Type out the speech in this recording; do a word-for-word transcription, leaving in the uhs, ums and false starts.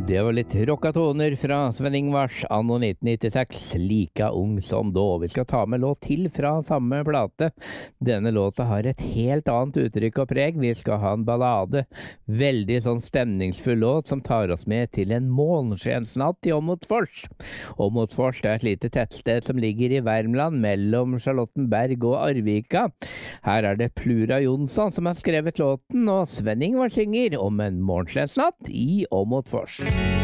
Det var litt rockatoner fra Sven Ingvars anno nitten nittiseks, like ung som da. Vi skal ta med låt til fra samme plate. Denne låta har et helt annet uttrykk og preg. Vi skal ha en ballade. Veldig sånn stemningsfull låt som tar oss med til en måneskjensnatt i Åmotfors. Åmotfors er et lite tettsted som ligger i Värmland mellom Charlottenberg og Arvika. Her er det Plura Jonsson som har skrevet låten, og Sven Ingvars synger om en måneskjensnatt i Åmotfors.